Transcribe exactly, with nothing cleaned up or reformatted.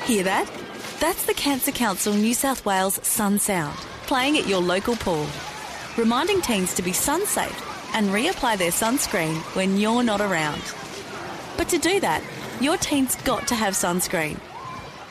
Hear that? That's the Cancer Council New South Wales Sun Sound, playing at your local pool, reminding teens to be sun safe and reapply their sunscreen when you're not around. But to do that, your teen's got to have sunscreen.